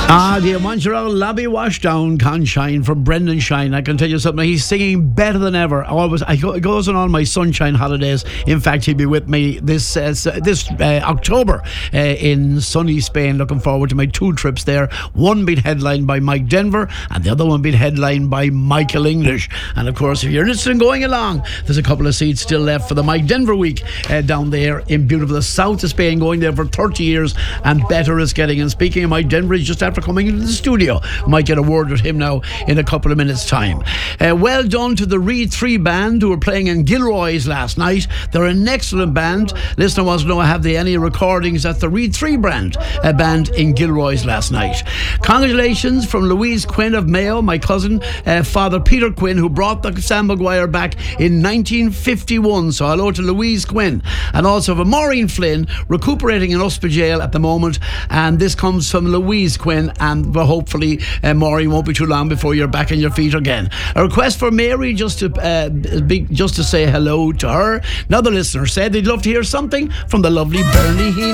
The Montreal Lobby Washdown Conshine from Brendan Shine. I can tell you something, he's singing better than ever. It goes on all my sunshine holidays. In fact, he'll be with me this October in sunny Spain. Looking forward to my 2 trips there. One being headlined by Mike Denver and the other one being headlined by Michael English. And of course, if you're interested in going along, there's a couple of seats still left for the Mike Denver week down there in beautiful south of Spain, going there for 30 years and better is getting. And speaking of Mike Denver, he's just after coming into the studio. Might get a word with him now in a couple of minutes time. Well done to the Reed 3 band who were playing in Gilroy's last night. They're an excellent band. Listener wants to know, have they any recordings at the Reed 3 band in Gilroy's last night. Congratulations from Louise Quinn of Mayo, my cousin, Father Peter Quinn, who brought the Sam Maguire back in 1951. So hello to Louise Quinn. And also for Maureen Flynn, recuperating in Uspa Jail at the moment. And this comes from Louise Quinn, and hopefully Maureen won't be too long before you're back on your feet again. A request for Mary just to say hello to her. Another listener said they'd love to hear something from the lovely Bernie Heaney.